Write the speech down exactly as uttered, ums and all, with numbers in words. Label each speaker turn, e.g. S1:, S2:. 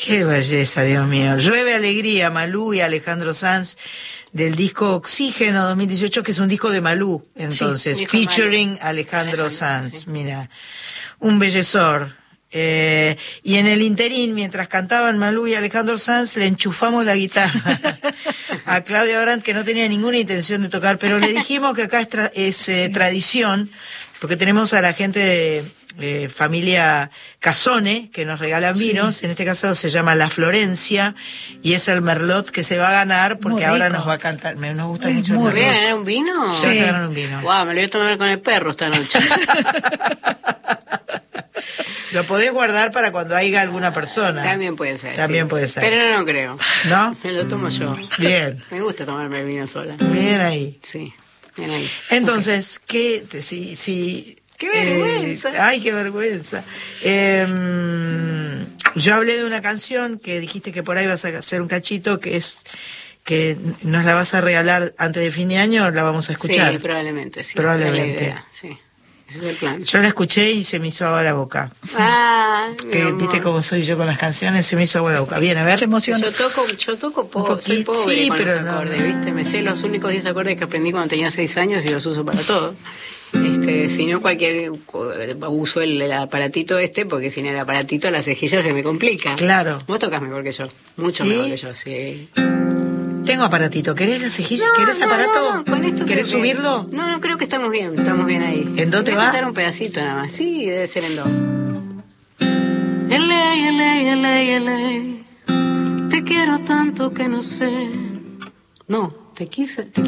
S1: Qué belleza, Dios mío. Llueve alegría, Malú y Alejandro Sanz, del disco Oxígeno dos mil dieciocho, que es un disco de Malú, entonces,
S2: sí,
S1: featuring
S2: Malú.
S1: Alejandro, Alejandro Sanz.
S2: Sí.
S1: Mira, un bellezor. Eh, y en el interín, mientras cantaban Malú y Alejandro Sanz, le enchufamos la guitarra a Claudia Brandt, que no tenía ninguna intención de tocar, pero le dijimos que acá es, tra es eh, tradición, porque tenemos a la gente de eh, familia Casone, que nos regalan vinos, sí. En este caso se llama La Florencia, y es el Merlot que se va a ganar, porque ahora nos va a cantar, me, nos gusta
S2: Ay,
S1: mucho el Merlot.
S2: ¿Me voy a ganar un vino?
S1: Sí. Vas a ganar un vino.
S2: Wow, me lo voy a tomar con el perro esta noche.
S1: Lo podés guardar para cuando haya alguna persona.
S2: También puede ser.
S1: También
S2: sí.
S1: puede ser.
S2: Pero no, no creo.
S1: ¿No?
S2: Me lo tomo yo.
S1: Bien.
S2: Me gusta tomarme el vino sola.
S1: Bien ahí.
S2: Sí, bien ahí.
S1: Entonces, okay. ¿qué? Si, si,
S2: ¡Qué vergüenza!
S1: Eh, ¡Ay, qué vergüenza! Eh, yo hablé de una canción que dijiste que por ahí vas a hacer un cachito, que es que nos la vas a regalar antes de fin de año, la vamos a escuchar.
S2: Sí, probablemente, sí.
S1: Probablemente.
S2: Esa es la idea, sí. Ese es el plan.
S1: Yo la escuché y se me hizo agua la boca.
S2: Ah,
S1: que viste cómo soy yo con las canciones, se me hizo agua la boca. Bien, a ver. Se emociona.
S2: Yo toco, yo toco po soy pobre
S1: sí,
S2: con
S1: pero
S2: los acordes, no, no. ¿Viste? Me sé los únicos diez acordes que aprendí cuando tenía seis años y los uso para todo. Este, si no cualquier uso el, el aparatito este, porque sin el aparatito la cejilla se me complica.
S1: Claro.
S2: Vos tocas mejor que yo, mucho ¿Sí? mejor que yo, sí.
S1: Tengo aparatito. ¿Querés la cejilla?
S2: No,
S1: ¿Querés
S2: no,
S1: aparato?
S2: No, no. Con esto
S1: ¿Querés subirlo?
S2: Que... No, no, creo que estamos bien, estamos bien ahí.
S1: ¿En do te va?
S2: cantar un pedacito nada más. Sí, debe ser en do. L A, L A, L A, L A. Te quiero tanto que no sé. No, te quise, te